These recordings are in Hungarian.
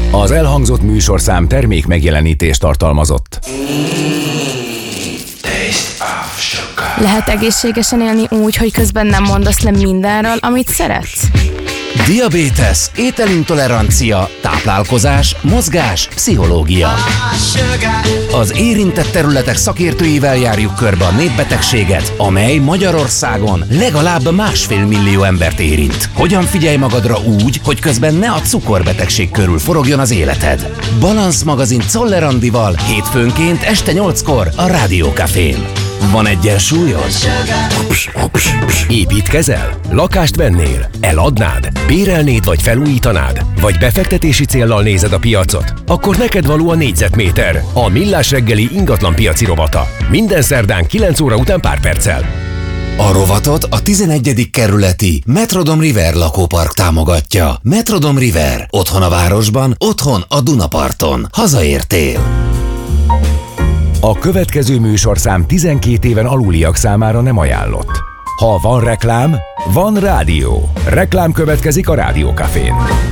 Az elhangzott műsorszám termék megjelenítést tartalmazott. Lehet egészségesen élni úgy, hogy közben nem mondasz le mindenről, amit szeretsz? Diabétesz, ételintolerancia, táplálkozás, mozgás, pszichológia. Az érintett területek szakértőivel járjuk körbe a népbetegséget, amely Magyarországon legalább 1,5 millió embert érint. Hogyan figyelj magadra úgy, hogy közben ne a cukorbetegség körül forogjon az életed? Balansz magazin Czoller Andival hétfőnként este 8-kor a Rádió Cafén. Van egyensúlyod? Építkezel? Lakást vennél? Eladnád? Bérelnéd vagy felújítanád? Vagy befektetési céllal nézed a piacot? Akkor neked való a négyzetméter, a Millás reggeli ingatlan piaci rovata. Minden szerdán 9 óra után pár perccel. A rovatot a 11. kerületi Metrodom River lakópark támogatja. Metrodom River. Otthon a városban, otthon a Dunaparton. Hazaértél. A következő műsorszám 12 éven aluliak számára nem ajánlott. Ha van reklám, van rádió. Reklám következik a Rádió Cafén.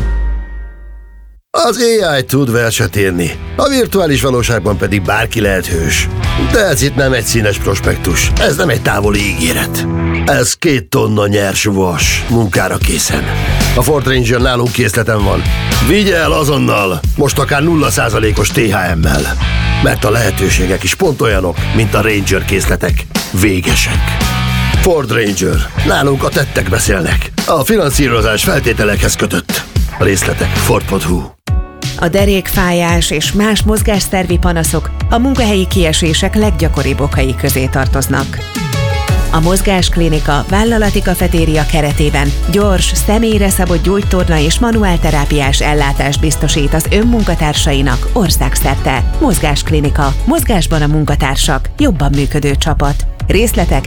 Az AI tud verset írni, a virtuális valóságban pedig bárki lehet hős. De ez itt nem egy színes prospektus, ez nem egy távoli ígéret. Ez 2 tonna nyers vas, munkára készen. A Ford Ranger nálunk készleten van. Vigye el azonnal, most akár 0%-os THM-mel. Mert a lehetőségek is pont olyanok, mint a Ranger készletek. Végesek. Ford Ranger. Nálunk a tettek beszélnek. A finanszírozás feltételekhez kötött. A részletek Ford.hu. A derékfájás és más mozgásszervi panaszok a munkahelyi kiesések leggyakoribb okai közé tartoznak. A Mozgásklinika vállalati kafetéria keretében gyors, személyre szabott gyógytorna és manuálterápiás ellátást biztosít az önmunkatársainak országszerte. Mozgásklinika. Mozgásban a munkatársak. Jobban működő csapat. Részletek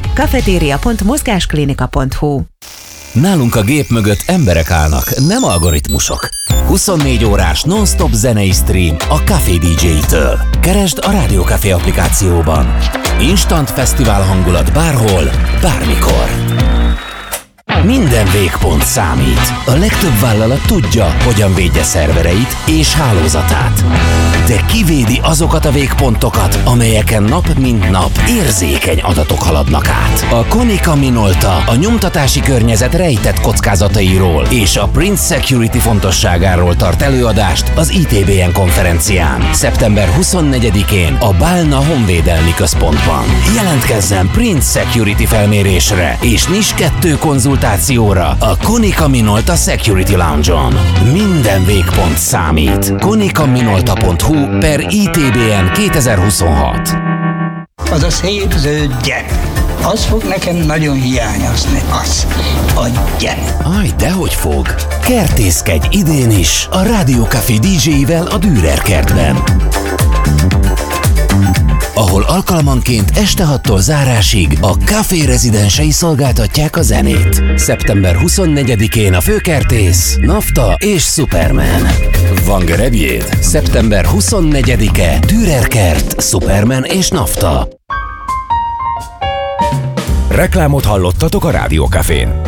kafetéria.mozgásklinika.hu. Nálunk a gép mögött emberek állnak, nem algoritmusok. 24 órás non-stop zenei stream a Café DJ-től. Keresd a Rádió Café applikációban. Instant fesztivál hangulat bárhol, bármikor. Minden végpont számít. A legtöbb vállalat tudja, hogyan védje szervereit és hálózatát. De kivédi azokat a végpontokat, amelyeken nap mint nap érzékeny adatok haladnak át. A Konica Minolta a nyomtatási környezet rejtett kockázatairól és a Prince Security fontosságáról tart előadást az ITBN konferencián. Szeptember 24-én a Bálna Honvédelmi Központban. Jelentkezzen Prince Security felmérésre és NIS 2 konzultációra a Konica Minolta Security Lounge-on. Minden végpont számít. konicaminolta.hu/ITBN 2026. Az a szép zöld gyep. Az fog nekem nagyon hiányozni. Az. A gyep. Aj, dehogy fog. Kertészkedj idén is a Rádió Café DJ-vel a Dürer kertben, ahol alkalmanként este 6-tól zárásig a Café rezidensei szolgáltatják a zenét. Szeptember 24-én a főkertész, Nafta és Superman. Van gerebjéd? Szeptember 24-e, Dürer kert, Superman és Nafta. Reklámot hallottatok a Rádió Cafén.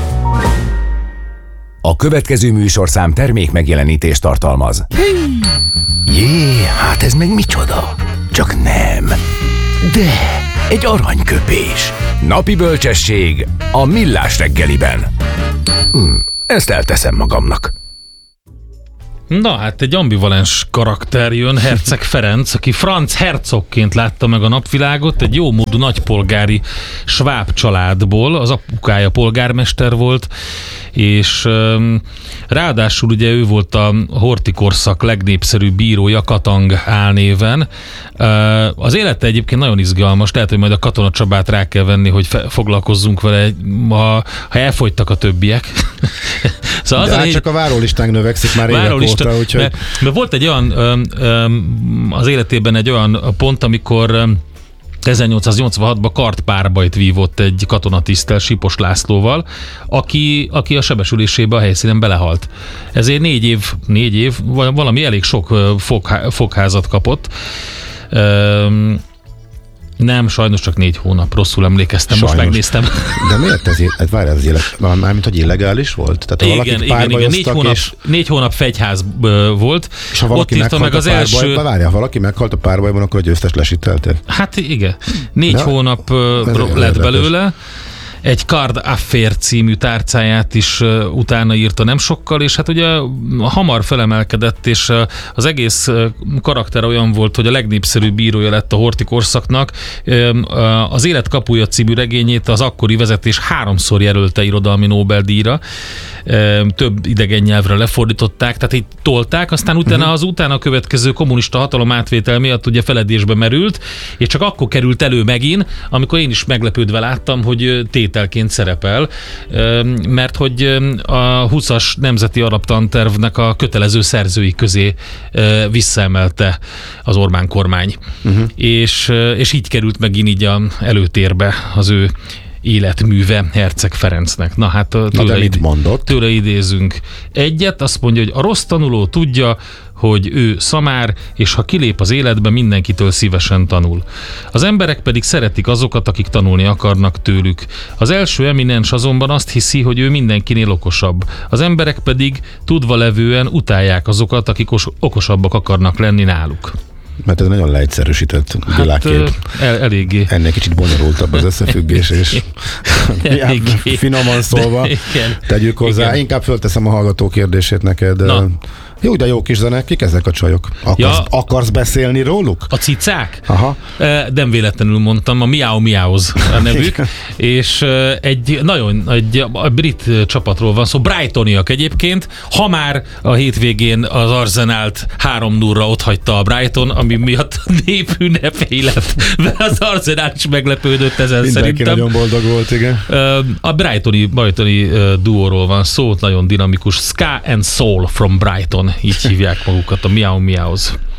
A következő műsorszám termék megjelenítést tartalmaz. Jé, hát ez meg micsoda? Csak nem. De egy aranyköpés. Napi bölcsesség a Millás reggeliben. Ezt elteszem magamnak. Na hát egy ambivalens karakter jön, Herceg Ferenc, aki Franz Herzogként látta meg a napvilágot, egy jómódú nagypolgári sváb családból, az apukája polgármester volt, és ráadásul ugye ő volt a horthy-korszak legnépszerűbb bírója Katang álnéven. Az élete egyébként nagyon izgalmas, lehet, hogy majd a Katona Csabát rá kell venni, hogy foglalkozzunk vele, ha elfogytak a többiek. Szóval de csak a várólistánk növekszik már évek óta, úgyhogy... Mert volt egy olyan, az életében egy olyan pont, amikor 1886-ban kartpárbajt vívott egy katonatiszttel, Sipos Lászlóval, aki a sebesülésében a helyszínen belehalt. Ezért 4 év, valami elég sok fogházat kapott. Nem, sajnos csak 4 hónap. Rosszul emlékeztem, Sajnos. Most megnéztem. De miért ez? Várj, ez mármint, hogy illegális volt? Tehát Igen. 4 hónap fegyház volt. És ha valaki meghalt a párbajban, várjál, valaki meghalt a párbajban, akkor a győztest lesítelték? Hát igen. 4 hónap lett belőle. Egy Card Affair című tárcáját is utána írta nem sokkal, és hát ugye hamar felemelkedett, és az egész karakter olyan volt, hogy a legnépszerűbb írója lett a Horthy korszaknak. Az Élet kapuja című regényét az akkori vezetés 3-szor jelölte irodalmi Nobel-díjra. Több idegen nyelvre lefordították, tehát így tolták, aztán utána az utána következő kommunista hatalom átvétel miatt ugye feledésbe merült, és csak akkor került elő megint, amikor én is meglepődve láttam, hogy tételként szerepel, mert hogy a 20-as nemzeti arab tantervnek a kötelező szerzői közé visszaemelte az Orbán kormány. És így került megint így előtérbe az ő életműve Herceg Ferencnek. Na hát tőle idézünk egyet, azt mondja, hogy a rossz tanuló tudja, hogy ő szamár, és ha kilép az életbe, mindenkitől szívesen tanul. Az emberek pedig szeretik azokat, akik tanulni akarnak tőlük. Az első eminens azonban azt hiszi, hogy ő mindenkinél okosabb. Az emberek pedig tudva levően utálják azokat, akik okosabbak akarnak lenni náluk. Mert ez nagyon leegyszerűsített világkép. Eléggé. Ennél kicsit bonyolultabb az összefüggés, és finoman szólva tegyük hozzá. Igen. Inkább fölteszem a hallgató kérdését neked. Na. Jó, de jó kis zene, kik ezek a csajok? Akarsz beszélni róluk? A cicák? Aha. Nem véletlenül mondtam, a Miau Miauz a nevük, és egy brit csapatról van szó, Brightoniak egyébként, ha már a hétvégén az Arsenált 3-0-ra otthagyta a Brighton, ami miatt népünnepé lett, mert az Arsenal is meglepődött ezen mindenki szerintem. Nagyon boldog volt, igen. A Brightoni duóról van szó, nagyon dinamikus, Ska and Soul from Brighton, így hívják magukat, a Miau Miauz.